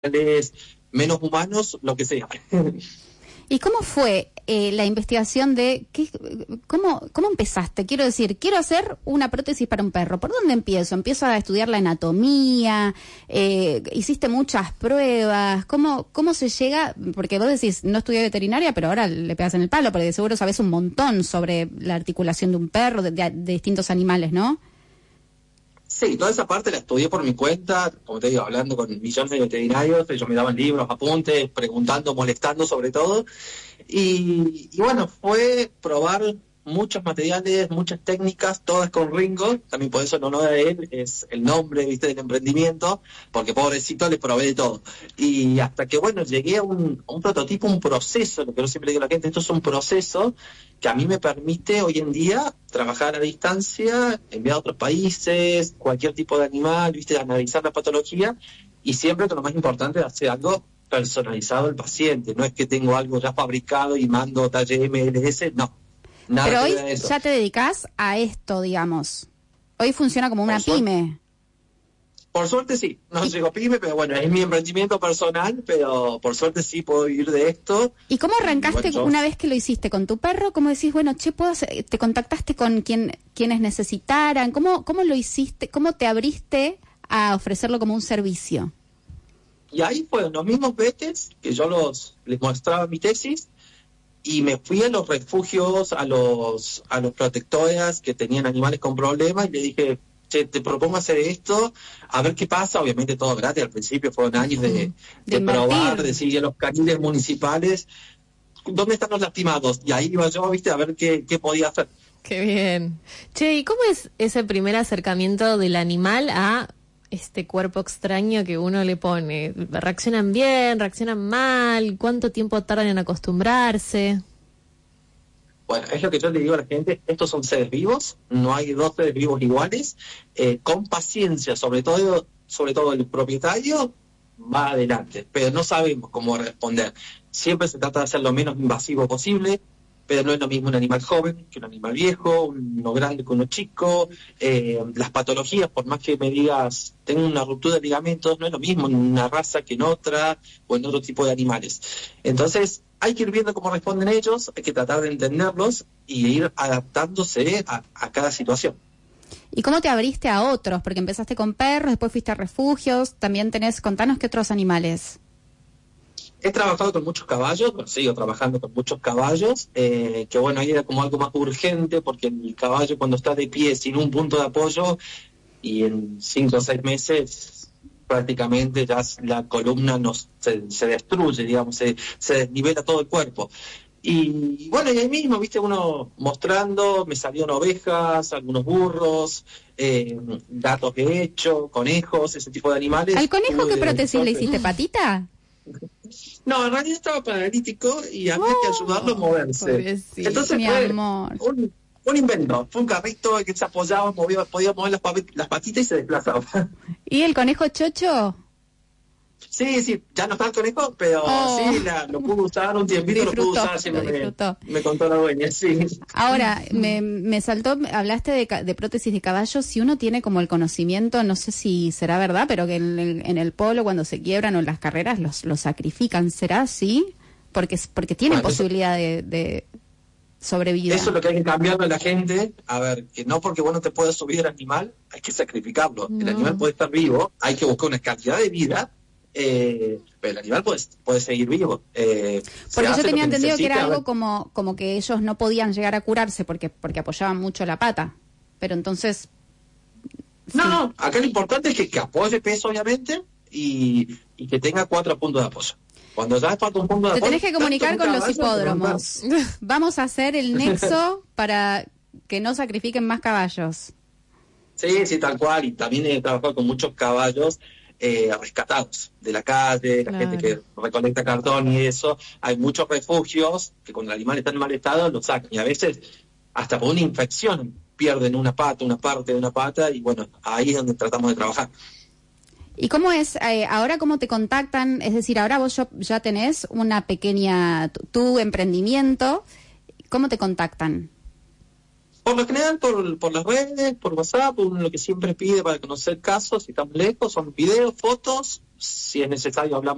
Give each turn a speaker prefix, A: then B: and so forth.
A: menos humanos, lo que sea.
B: ¿Y cómo fue la investigación de cómo empezaste? Quiero decir, quiero hacer una prótesis para un perro. ¿Por dónde empiezo? ¿Empiezo a estudiar la anatomía? ¿Hiciste muchas pruebas? ¿Cómo se llega? Porque vos decís, no estudié veterinaria, pero ahora le pegas en el palo, porque de seguro sabés un montón sobre la articulación de un perro, de distintos animales, ¿no?
A: Sí, toda esa parte la estudié por mi cuenta, como te digo, hablando con millones de veterinarios, ellos me daban libros, apuntes, preguntando, molestando sobre todo. Y bueno, fue probar muchos materiales, muchas técnicas, todas con Ringo. También por eso el honor a él es el nombre, viste, del emprendimiento, porque pobrecito le probé de todo. Y hasta que, bueno, llegué a un prototipo, un proceso, lo que yo siempre digo a la gente, esto es un proceso que a mí me permite hoy en día trabajar a distancia, enviar a otros países, cualquier tipo de animal, viste, analizar la patología, y siempre que lo más importante es hacer algo personalizado al paciente. No es que tengo algo ya fabricado y mando talle MLS, no. Nada.
B: Pero hoy ya te dedicas a esto, digamos. Hoy funciona como una pyme.
A: Por suerte sí, no llego pyme, pero bueno, es mi emprendimiento personal, pero por suerte sí puedo vivir de esto.
B: ¿Y cómo arrancaste una vez que lo hiciste con tu perro? ¿Cómo decís, bueno, puedo hacer? ¿Te contactaste con quienes necesitaran? ¿Cómo lo hiciste? ¿Cómo te abriste a ofrecerlo como un servicio?
A: Y ahí fueron los mismos vetes que yo les mostraba mi tesis, y me fui a los refugios, a los protectoras que tenían animales con problemas, y le dije, che, te propongo hacer esto, a ver qué pasa. Obviamente todo gratis, al principio fueron años de probar, de decir a los caniles municipales, ¿dónde están los lastimados? Y ahí iba yo, viste, a ver qué podía hacer.
C: Qué bien. Che, ¿y cómo es ese primer acercamiento del animal a este cuerpo extraño que uno le pone? ¿Reaccionan bien? ¿Reaccionan mal? ¿Cuánto tiempo tardan en acostumbrarse?
A: Bueno, es lo que yo le digo a la gente, estos son seres vivos, no hay dos seres vivos iguales, con paciencia, sobre todo el propietario va adelante, pero no sabemos cómo responder. Siempre se trata de hacer lo menos invasivo posible, pero no es lo mismo un animal joven que un animal viejo, uno grande que uno chico. Las patologías, por más que me digas, tengo una ruptura de ligamentos, no es lo mismo en una raza que en otra, o en otro tipo de animales. Entonces, hay que ir viendo cómo responden ellos, hay que tratar de entenderlos y ir adaptándose a cada situación.
B: ¿Y cómo te abriste a otros? Porque empezaste con perros, después fuiste a refugios, también contanos qué otros animales.
A: He trabajado con muchos caballos, bueno, sigo trabajando con muchos caballos, que bueno, ahí era como algo más urgente, porque el caballo cuando está de pie sin un punto de apoyo, y en 5 o 6 meses prácticamente ya la columna se destruye, digamos, se desnivela todo el cuerpo. Y bueno, y ahí mismo, viste, uno mostrando, me salieron ovejas, algunos burros, gatos que he hecho, conejos, ese tipo de animales.
B: ¿Al conejo qué prótesis le hiciste, patita?
A: No, en realidad estaba paralítico y había que ayudarlo a moverse.
C: Pobrecito.
A: Entonces fue un invento, fue un carrito que se apoyaba, podía mover las patitas y se desplazaba.
B: ¿Y el conejo chocho?
A: Sí, ya no está el conejo, pero sí, lo pude usar un tiempito, lo pude usar, siempre me contó la dueña, sí.
B: Ahora, me saltó, hablaste de prótesis de caballo. Si uno tiene como el conocimiento, no sé si será verdad, pero que en el polo cuando se quiebran o en las carreras los sacrifican, ¿será así? Porque tienen posibilidad de sobrevivir.
A: Eso es lo que hay que cambiarlo a la gente, a ver, que no porque vos no te puedas subir al animal, hay que sacrificarlo. El animal puede estar vivo, hay que buscar una calidad de vida, pero el animal puede seguir vivo.
B: Porque yo tenía entendido que era algo como que ellos no podían llegar a curarse porque apoyaban mucho la pata, pero entonces...
A: No, acá lo importante es que apoye peso, obviamente, y que tenga 4 puntos de apoyo. Cuando ya falta un punto de apoyo...
B: Te tenés que comunicar con los hipódromos. Vamos a hacer el nexo para que no sacrifiquen más caballos.
A: Sí, tal cual, y también he trabajado con muchos caballos rescatados de la calle, la gente que recolecta cartón y eso. Hay muchos refugios que cuando el animal está en mal estado lo sacan, y a veces hasta por una infección pierden una parte de una pata, y bueno, ahí es donde tratamos de trabajar.
B: ¿Y cómo es, ahora cómo te contactan? Es decir, ahora vos ya tenés una pequeña, tu emprendimiento, ¿cómo te contactan?
A: Por lo general, por las redes, por WhatsApp, uno lo que siempre pide para conocer casos, si estamos lejos, son videos, fotos, si es necesario hablamos.